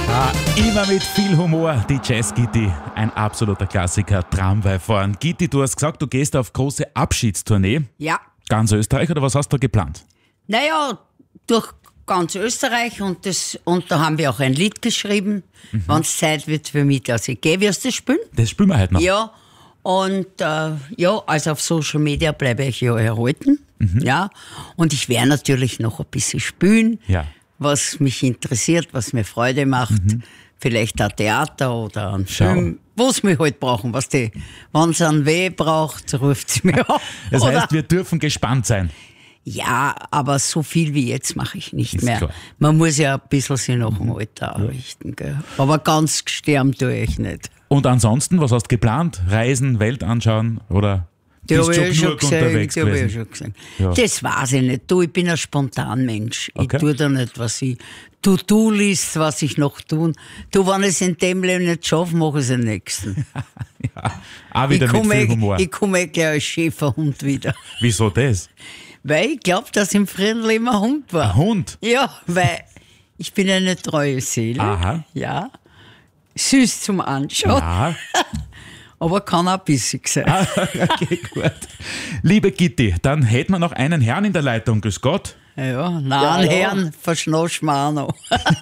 Immer mit viel Humor, die Jazz-Gitti, ein absoluter Klassiker, Tramway fahren. Gitti, du hast gesagt, du gehst auf große Abschiedstournee. Ja. Ganz Österreich, oder was hast du geplant? Naja, durch ganz Österreich und da haben wir auch ein Lied geschrieben, wenn es Zeit wird für mich, dass ich gehe. Wirst du das spielen? Das spielen wir heute noch. Ja. Und also auf Social Media bleibe ich ja erhalten. Ja. Und ich werde natürlich noch ein bisschen spielen, Ja. was mich interessiert, was mir Freude macht. Vielleicht ein Theater oder ein Film, was wir halt brauchen. Wenn es einen Weh braucht, ruft sie mir auf. Das Oder- heißt, wir dürfen gespannt sein. Ja, aber so viel wie jetzt mache ich nicht Ist mehr. klar. Man muss ja ein bisschen sich nach dem Alter richten. Gell? Aber ganz sterben tue ich nicht. Und ansonsten, was hast du geplant? Reisen, Welt anschauen oder Die habe bist ich du schon genug unterwegs gesehen. gewesen? Ja. Das weiß ich nicht. Du, ich bin ein Spontanmensch. Okay. Ich tue da nicht, was ich To-Do-List, was ich noch tun. Du, wenn ich es in dem Leben nicht schaffe, mache ich es im nächsten. Ja, auch wieder mit viel Humor. Ich komme gleich als Schäferhund wieder. Wieso das? Weil ich glaube, dass ich im früheren Leben ein Hund war. Ein Hund? Ja, weil ich bin eine treue Seele. Aha. Ja. Süß zum Anschauen, Ja. aber kann auch bissig sein. Okay, gut. Liebe Gitti, dann hätten wir noch einen Herrn in der Leitung. Grüß Gott. Ja, nein, Ja. Herrn, verschnosch mir auch noch.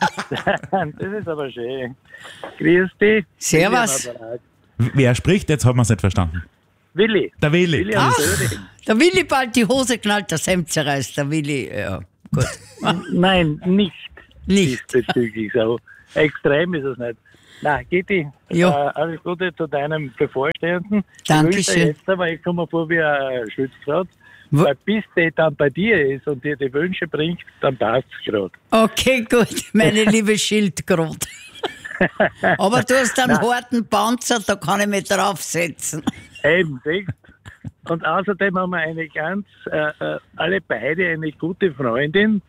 Das ist aber schön. Grüß dich. Servus. Wer spricht? Jetzt haben wir es nicht verstanden. Willi. Der Willi. Willi Ach, aus Örding. der Willi bald die Hose knallt, das Hemd zerreißt. Der Willi, ja, gut. Nein, nicht. Nicht. Diesbezüglich so. Extrem ist es nicht. Nein, Gitti, Ja. alles Gute zu deinem Bevorstehenden. Dankeschön. Ich wünsche dir jetzt, aber ich komme vor wie ein Schützgrad. Wo- Weil bis der dann bei dir ist und dir die Wünsche bringt, dann passt es gerade. Okay, gut, meine liebe Schildkröte. Aber du hast einen harten Panzer, da kann ich mich draufsetzen. Eben, siehst. Und außerdem haben wir eine alle beide eine gute Freundin,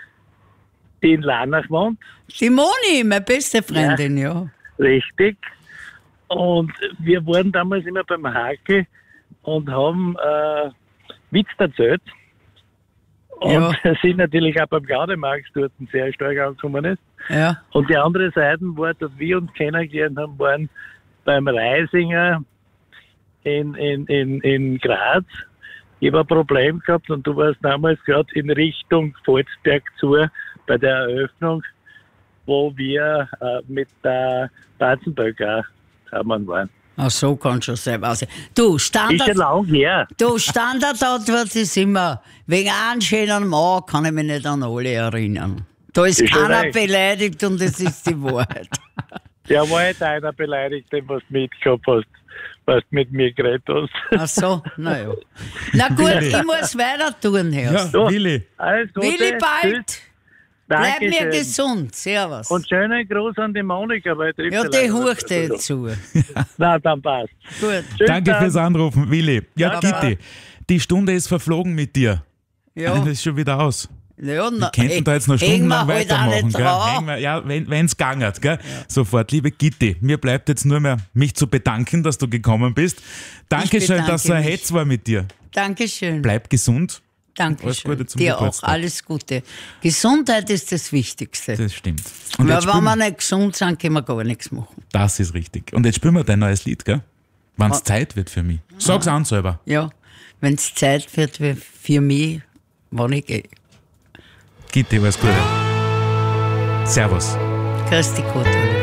die in Lanach wohnt. Die Moni, meine beste Freundin, ja. Richtig. Und wir waren damals immer beim Hake und haben Witz erzählt. Und sind natürlich auch beim Gaudemarkt dort sehr stark angekommen ist. Ja. Und die andere Seite war, dass wir uns kennengelernt haben, waren beim Reisinger in Graz. Ich habe ein Problem gehabt und du warst damals gerade in Richtung Volzberg zu bei der Eröffnung, wo wir mit der Batzenböcker zusammen waren. Ach so, kann schon sein. Du, Ist schon Standard, lang her. Standardantwort ist immer, wegen einem schönen Mann kann ich mich nicht an alle erinnern. Da ist Ist schon keiner recht. beleidigt und das ist die Wahrheit. Der war jetzt einer beleidigt, den was du mitgehabt hast, was du mit mir geredet hast. Ach so, naja. Na gut, ich muss weiter tun, Herr. Ja, So. Willi. Alles Gute. Willi, bald. Tschüss. Bleib mir Dankeschön. gesund. Servus. Und schönen Gruß an die Monika, weil trifft Ja, sie die leider hurcht nicht. dir zu. Na, dann passt. Gut. Tschüss Danke dann. fürs Anrufen, Willi. Ja, Ja, Gitti, die Stunde ist verflogen mit dir. Ja, Das ist schon wieder aus. ja Wir könnten da jetzt noch hängen wir stundenlang halt auch weitermachen. nicht Gell? dran. Hängen wir, ja, wenn es gangert. Gell? Sofort. Liebe Gitti, mir bleibt jetzt nur mehr, mich zu bedanken, dass du gekommen bist. Dankeschön, bedanke dass so ein mich. Hetz war mit dir. Dankeschön. Bleib gesund. Alles Dankeschön. Gute zum Dir auch. Geburtstag. Alles Gute. Gesundheit ist das Wichtigste. Das stimmt. Und Weil jetzt wenn spielen wir wir, nicht gesund sind, können wir gar nichts machen. das ist richtig. Und jetzt spielen wir dein neues Lied, gell? Wenn es Zeit wird für mich. Sag's an selber. Ja, wenn es Zeit wird für mich, wann ich gehe. Gitti, alles Gute. Servus. Grüß dich, Gott.